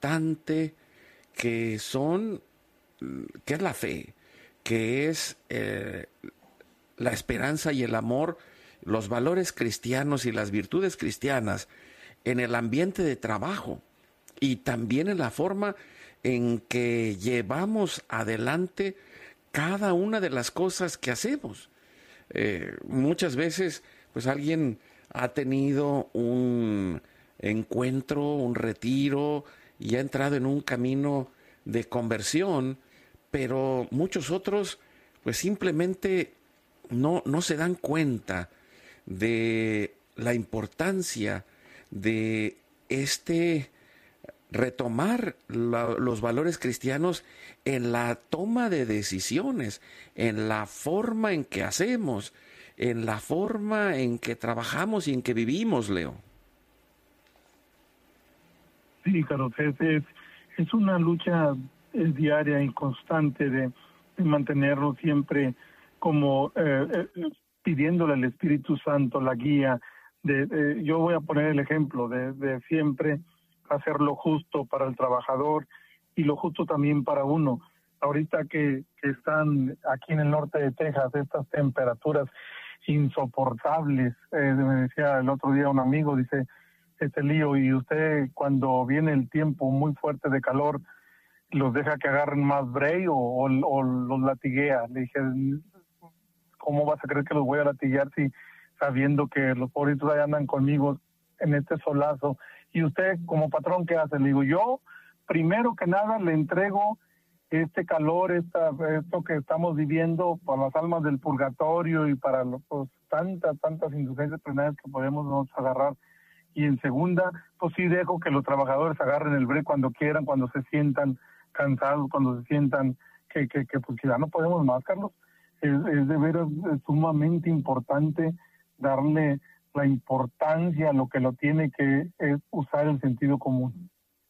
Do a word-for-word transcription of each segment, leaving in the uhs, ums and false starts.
importante que son, que es la fe, que es eh, la esperanza y el amor, los valores cristianos y las virtudes cristianas en el ambiente de trabajo y también en la forma en que llevamos adelante cada una de las cosas que hacemos. Eh, muchas veces, pues alguien ha tenido un encuentro, un retiro y ha entrado en un camino de conversión, pero muchos otros, pues simplemente no, no se dan cuenta de la importancia de este retomar la, los valores cristianos en la toma de decisiones, en la forma en que hacemos, en la forma en que trabajamos y en que vivimos, Leo. Sí, Carlos, es, es, es una lucha es diaria y constante de, de mantenernos siempre como eh, eh, pidiéndole al Espíritu Santo la guía. De, de, yo voy a poner el ejemplo de, de siempre hacer lo justo para el trabajador y lo justo también para uno. Ahorita que, que están aquí en el norte de Texas estas temperaturas insoportables, eh, me decía el otro día un amigo, dice, este lío, y usted cuando viene el tiempo muy fuerte de calor, ¿los deja que agarren más break o, o, o los latiguea? Le dije, ¿cómo vas a creer que los voy a latiguear si sabiendo que los pobritos ahí andan conmigo en este solazo? Y usted como patrón, ¿qué hace? Le digo, yo primero que nada le entrego este calor, esta, esto que estamos viviendo para las almas del purgatorio y para los, pues, tantas, tantas indulgencias penales que podemos nosotros agarrar. Y en segunda, pues sí dejo que los trabajadores agarren el break cuando quieran, cuando se sientan cansados, cuando se sientan que, que, que pues que ya no podemos más, Carlos. Es, es de veras es sumamente importante darle la importancia a lo que lo tiene, que es usar el sentido común.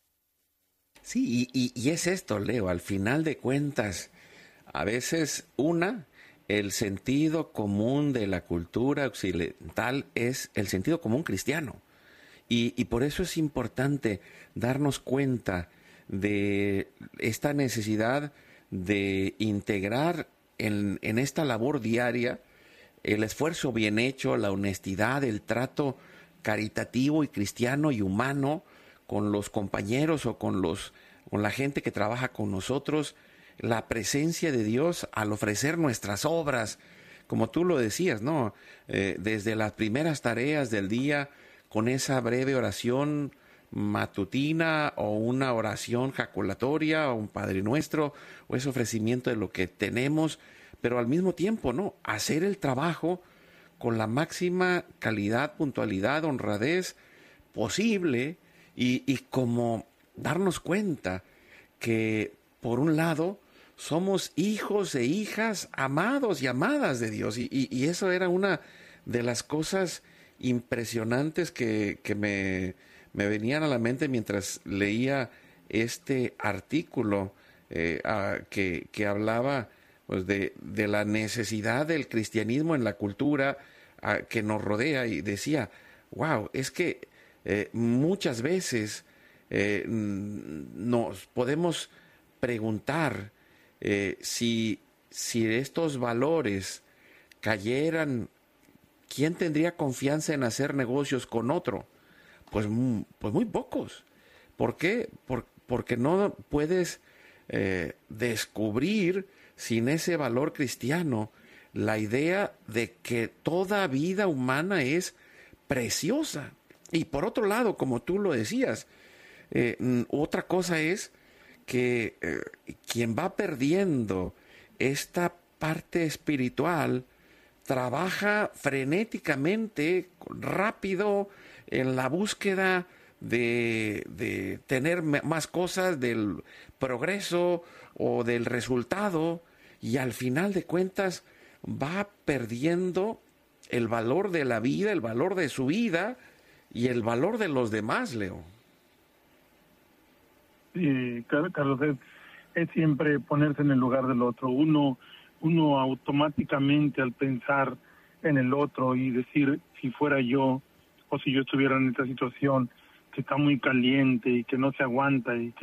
Sí, y, y, y es esto, Leo, al final de cuentas, a veces una, el sentido común de la cultura occidental es el sentido común cristiano. Y, y por eso es importante darnos cuenta de esta necesidad de integrar en, en esta labor diaria el esfuerzo bien hecho, la honestidad, el trato caritativo y cristiano y humano con los compañeros o con los con la gente que trabaja con nosotros, la presencia de Dios al ofrecer nuestras obras, como tú lo decías, ¿no? Eh, desde las primeras tareas del día, con esa breve oración matutina o una oración jaculatoria o un Padre Nuestro o ese ofrecimiento de lo que tenemos, pero al mismo tiempo, ¿no? Hacer el trabajo con la máxima calidad, puntualidad, honradez posible y, y como darnos cuenta que, por un lado, somos hijos e hijas amados y amadas de Dios. Y, y, y eso era una de las cosas impresionantes que, que me, me venían a la mente mientras leía este artículo eh, a, que, que hablaba pues, de, de la necesidad del cristianismo en la cultura a, que nos rodea, y decía, wow, es que eh, muchas veces eh, nos podemos preguntar eh, si, si estos valores cayeran, ¿quién tendría confianza en hacer negocios con otro? Pues, pues muy pocos. ¿Por qué? Por, porque no puedes eh, descubrir sin ese valor cristiano la idea de que toda vida humana es preciosa. Y por otro lado, como tú lo decías, eh, otra cosa es que eh, quien va perdiendo esta parte espiritual trabaja frenéticamente, rápido, en la búsqueda de, de tener más cosas, del progreso o del resultado, y al final de cuentas va perdiendo el valor de la vida, el valor de su vida y el valor de los demás, Leo. Sí, Carlos, es, es siempre ponerse en el lugar del otro. Uno, uno automáticamente al pensar en el otro y decir, si fuera yo o si yo estuviera en esta situación que está muy caliente y que no se aguanta y que